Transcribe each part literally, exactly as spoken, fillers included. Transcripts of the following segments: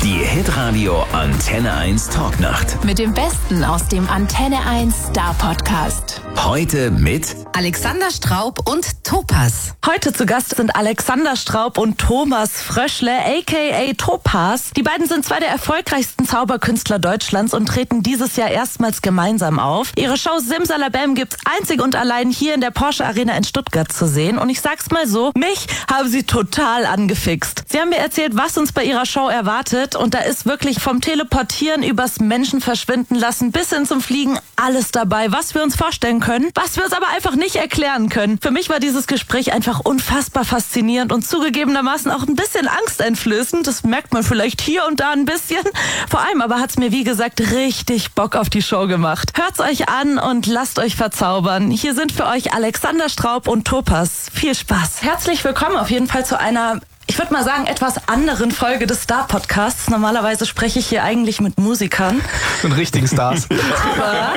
Die Hitradio Antenne eins Talknacht. Mit dem Besten aus dem Antenne eins Star Podcast. Heute mit Alexander Straub und Topaz. Heute zu Gast sind Alexander Straub und Thomas Fröschle, aka Topaz. Die beiden sind zwei der erfolgreichsten Zauberkünstler Deutschlands und treten dieses Jahr erstmals gemeinsam auf. Ihre Show Simsalabam gibt's einzig und allein hier in der Porsche Arena in Stuttgart zu sehen. Und ich sag's mal so, mich haben sie total angefixt. Sie haben mir erzählt, was uns bei ihrer Show erwartet. Und da ist wirklich vom Teleportieren übers Menschen verschwinden lassen bis hin zum Fliegen alles dabei, was wir uns vorstellen können, was wir uns aber einfach nicht erklären können. Für mich war dieses Gespräch einfach unfassbar faszinierend und zugegebenermaßen auch ein bisschen angsteinflößend. Das merkt man vielleicht hier und da ein bisschen. Vor allem aber hat's mir, wie gesagt, richtig Bock auf die Show gemacht. Hört's euch an und lasst euch verzaubern. Hier sind für euch Alexander Straub und Topaz. Viel Spaß. Herzlich willkommen auf jeden Fall zu einer, ich würde mal sagen, etwas anderen Folge des Star-Podcasts. Normalerweise spreche ich hier eigentlich mit Musikern. Und richtigen Stars. Aber,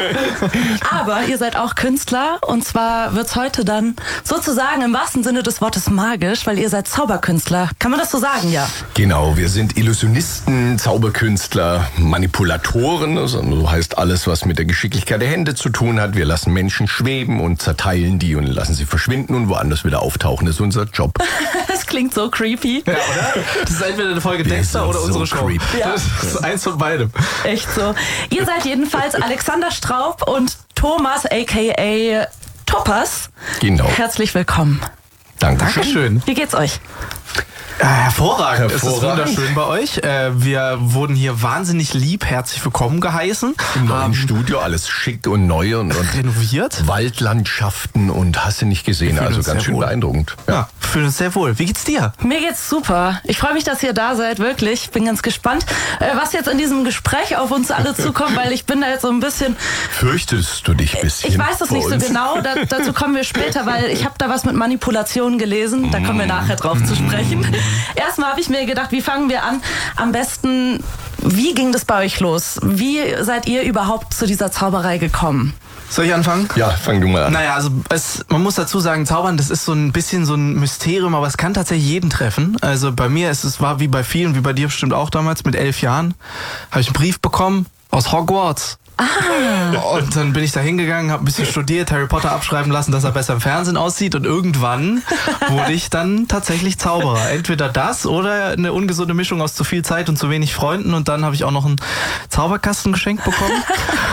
aber ihr seid auch Künstler. Und zwar wird's heute dann sozusagen im wahrsten Sinne des Wortes magisch, weil ihr seid Zauberkünstler. Kann man das so sagen, ja? Genau, wir sind Illusionisten, Zauberkünstler, Manipulatoren. Also so heißt alles, was mit der Geschicklichkeit der Hände zu tun hat. Wir lassen Menschen schweben und zerteilen die und lassen sie verschwinden und woanders wieder auftauchen. Das ist unser Job. Das klingt so creepy. Ja, oder? Das ist entweder eine Folge Dexter oder unsere so Show. Ja. Das ist eins von beidem. Echt so. Ihr seid jedenfalls Alexander Straub und Thomas, aka Topaz. Genau. Herzlich willkommen. Dankeschön. Dankeschön. Wie geht's euch? Äh, hervorragend. Es ist Hervorragend. wunderschön bei euch. Äh, wir wurden hier wahnsinnig lieb, herzlich willkommen geheißen. Im neuen Haben Studio, alles schick und neu und, und renoviert. Waldlandschaften und hast du nicht gesehen. fühlen Also uns ganz sehr schön wohl. beeindruckend. Ja, fühlen uns sehr wohl. Wie geht's dir? Mir geht's super. Ich freue mich, dass ihr da seid, wirklich. Bin ganz gespannt, äh, was jetzt in diesem Gespräch auf uns alle zukommt, weil ich bin da jetzt so ein bisschen... Fürchtest du dich ein bisschen? Ich weiß es vor nicht so uns? genau, da, dazu kommen wir später, weil ich habe da was mit Manipulation gelesen, da kommen wir nachher drauf zu sprechen. Erstmal habe ich mir gedacht, wie fangen wir an? Am besten, wie ging das bei euch los? Wie seid ihr überhaupt zu dieser Zauberei gekommen? Soll ich anfangen? Ja, fang du mal an. Naja, also es, man muss dazu sagen, Zaubern, das ist so ein bisschen so ein Mysterium, aber es kann tatsächlich jeden treffen. Also bei mir ist es war wie bei vielen, wie bei dir bestimmt auch damals, mit elf Jahren, habe ich einen Brief bekommen aus Hogwarts. Ah. Und dann bin ich da hingegangen, habe ein bisschen studiert, Harry Potter abschreiben lassen, dass er besser im Fernsehen aussieht. Und irgendwann wurde ich dann tatsächlich Zauberer. Entweder das oder eine ungesunde Mischung aus zu viel Zeit und zu wenig Freunden. Und dann habe ich auch noch einen Zauberkasten geschenkt bekommen.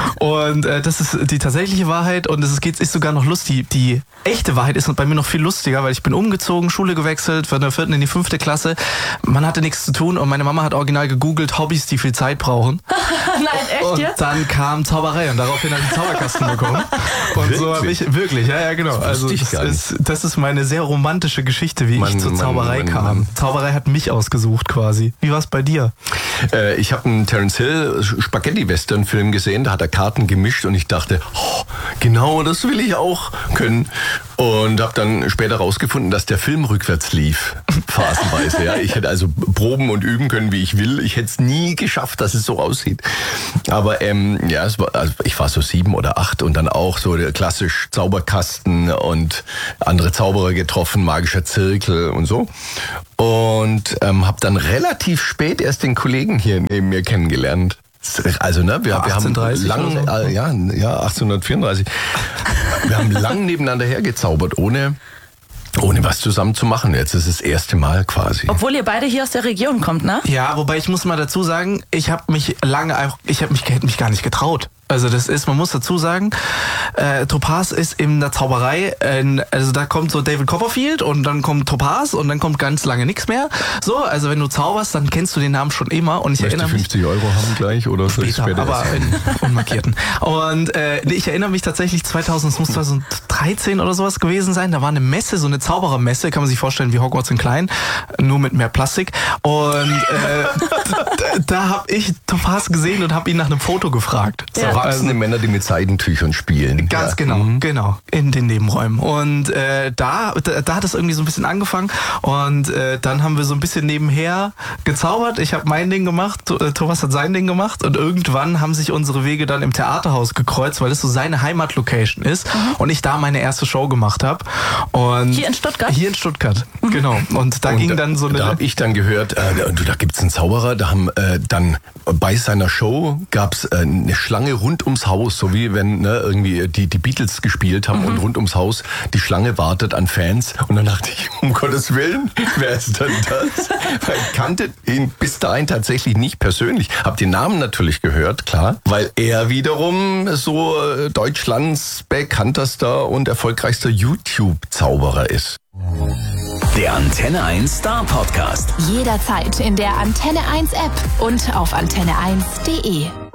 Und äh, das ist die tatsächliche Wahrheit. Und es geht, ist sogar noch lustig. Die echte Wahrheit ist bei mir noch viel lustiger, weil ich bin umgezogen, Schule gewechselt, von der vierten in die fünfte Klasse. Man hatte nichts zu tun und meine Mama hat original gegoogelt, Hobbys, die viel Zeit brauchen. Nein, echt Und jetzt? dann kam Zauberei und daraufhin habe ich einen Zauberkasten bekommen. Und so habe ich, wirklich, ja, ja, genau. Das Also wusste ich das gar nicht. ist, das ist meine sehr romantische Geschichte, wie Mann, ich zur Mann, Zauberei Mann, kam. Mann. Zauberei hat mich ausgesucht quasi. Wie war es bei dir? Äh, ich habe einen Terence Hill Spaghetti-Western-Film gesehen, da hat er Karten gemischt und ich dachte, oh, genau, das will ich auch können. Und habe dann später rausgefunden, dass der Film rückwärts lief, phasenweise. Ja. Ich hätte also proben und üben können, wie ich will. Ich hätte es nie geschafft, dass es so aussieht. Aber ähm, ja, es war, also ich war so sieben oder acht und dann auch so der klassisch Zauberkasten und andere Zauberer getroffen, magischer Zirkel und so. Und ähm, habe dann relativ spät erst den Kollegen hier neben mir kennengelernt. Also ne, wir, wir haben lang, äh, ja, ja, achtzehnhundertvierunddreißig. Wir haben lang nebeneinander hergezaubert, ohne ohne was zusammen zu machen. Jetzt ist es das erste Mal quasi. Obwohl ihr beide hier aus der Region kommt, ne? Ja, wobei ich muss mal dazu sagen, ich habe mich lange einfach, ich habe mich, hätte mich gar nicht getraut. Also das ist, man muss dazu sagen, äh, Topaz ist in der Zauberei, äh, also da kommt so David Copperfield und dann kommt Topaz und dann kommt ganz lange nichts mehr. So, also wenn du zauberst, dann kennst du den Namen schon immer. Und ich Möchte erinnere mich, fünfzig Euro haben gleich oder soll ich später, später aber essen? in unmarkierten. Und äh, nee, ich erinnere mich tatsächlich zweitausend, es muss zweitausenddreizehn oder sowas gewesen sein. Da war eine Messe, so eine Zauberermesse, kann man sich vorstellen wie Hogwarts in klein, nur mit mehr Plastik. Und äh, da habe ich Topaz gesehen und habe ihn nach einem Foto gefragt. So, Ja. Erwachsene also, Männer, die mit Seidentüchern spielen. Ganz ja. genau, mhm. genau, in den Nebenräumen. Und äh, da, da, da hat es irgendwie so ein bisschen angefangen und äh, dann haben wir so ein bisschen nebenher gezaubert. Ich habe mein Ding gemacht, Thomas hat sein Ding gemacht und irgendwann haben sich unsere Wege dann im Theaterhaus gekreuzt, weil das so seine Heimatlocation ist mhm. und ich da meine erste Show gemacht habe. Und hier in Stuttgart? Hier in Stuttgart, mhm. genau. Und da und ging dann so eine... Da habe ich dann gehört, äh, da gibt's einen Zauberer, da haben äh, dann bei seiner Show gab's äh, eine Schlange rund ums Haus, so wie wenn ne, irgendwie die, die Beatles gespielt haben mhm. und rund ums Haus die Schlange wartet an Fans. Und dann dachte ich, um Gottes Willen, wer ist denn das? Weil ich kannte ihn bis dahin tatsächlich nicht persönlich. Hab den Namen natürlich gehört, klar, weil er wiederum so Deutschlands bekanntester und erfolgreichster YouTube-Zauberer ist. Der Antenne eins Star Podcast. Jederzeit in der Antenne eins App und auf antenne eins punkt de.